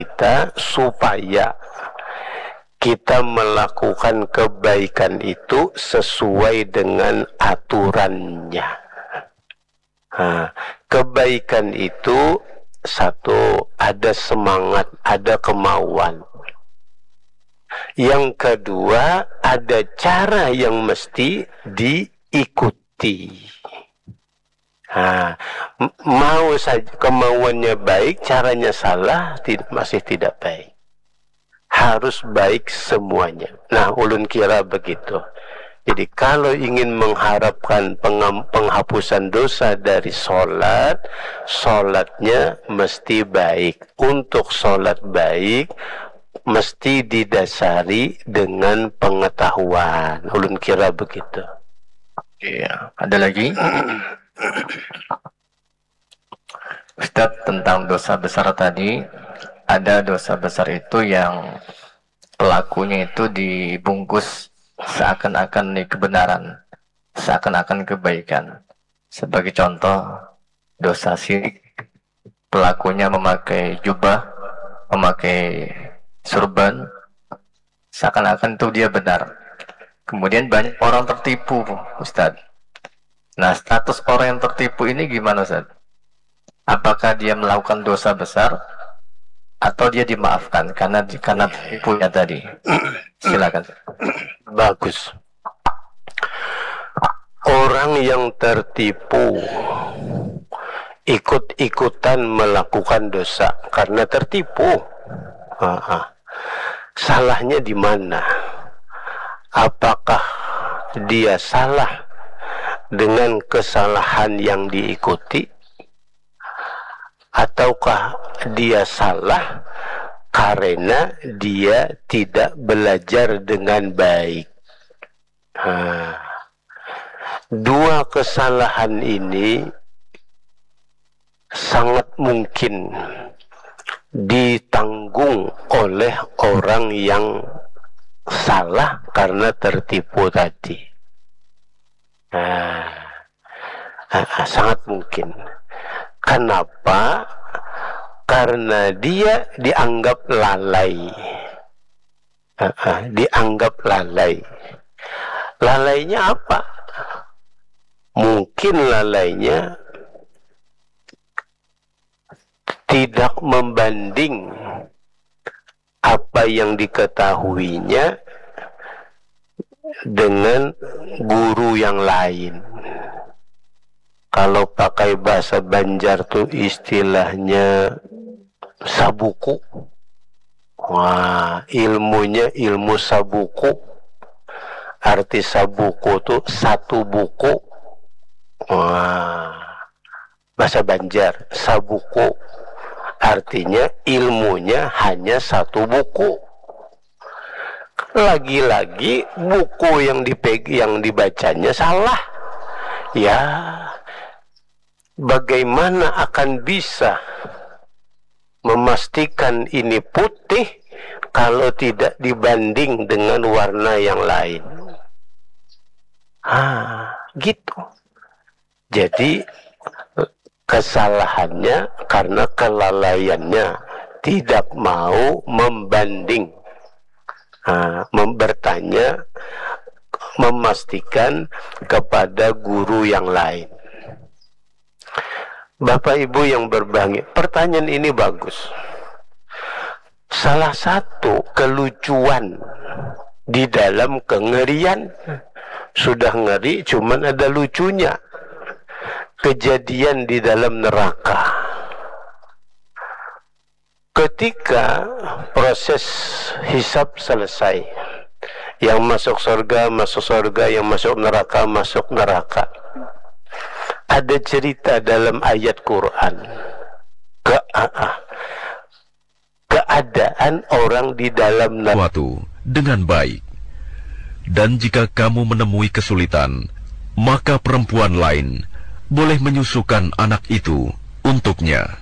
kita supaya kita melakukan kebaikan itu sesuai dengan aturannya. Kebaikan itu satu, ada semangat, ada kemauan. Yang kedua, ada cara yang mesti diikuti. Mau saja kemauannya baik, caranya salah, masih tidak baik. Harus baik semuanya. Nah, ulun kira begitu. Jadi kalau ingin mengharapkan penghapusan dosa dari sholat, sholatnya mesti baik. Untuk sholat baik, mesti didasari dengan pengetahuan. Ulun kira begitu. Iya, ada lagi? Ustadz, tentang dosa besar tadi, ada dosa besar itu yang pelakunya itu dibungkus seakan-akan kebenaran, seakan-akan kebaikan. Sebagai contoh, dosa syirik, pelakunya memakai jubah, memakai surban, seakan-akan itu dia benar. Kemudian banyak orang tertipu, Ustadz. Nah, status orang yang tertipu ini gimana, Ustadz? Apakah dia melakukan dosa besar atau dia dimaafkan karena tipunya tadi? Silakan. Bagus. Orang yang tertipu ikut-ikutan melakukan dosa karena tertipu. Salahnya di mana? Apakah dia salah dengan kesalahan yang diikuti, ataukah dia salah karena dia tidak belajar dengan baik? Dua kesalahan ini sangat mungkin ditanggung oleh orang yang salah karena tertipu tadi. Sangat mungkin. Kenapa? Karena dia dianggap lalai. Dianggap lalai. Lalainya apa? Mungkin lalainya tidak membanding apa yang diketahuinya dengan guru yang lain. Kalau pakai bahasa Banjar tuh istilahnya sabuku. Wah, ilmunya ilmu sabuku. Arti sabuku tuh satu buku. Wah, bahasa Banjar sabuku artinya ilmunya hanya satu buku. Lagi-lagi buku yang dibacanya salah. Ya, bagaimana akan bisa memastikan ini putih kalau tidak dibanding dengan warna yang lain? Gitu. Jadi kesalahannya karena kelalaiannya, tidak mau membanding, bertanya, memastikan kepada guru yang lain. Bapak Ibu yang berbahagia, pertanyaan ini bagus. Salah satu kelucuan di dalam kengerian, sudah ngeri cuman ada lucunya, kejadian di dalam neraka. Ketika proses hisab selesai, yang masuk surga, yang masuk neraka. Ada cerita dalam ayat Quran, keadaan orang di dalam neraka dengan baik. Dan jika kamu menemui kesulitan, maka perempuan lain boleh menyusukan anak itu untuknya.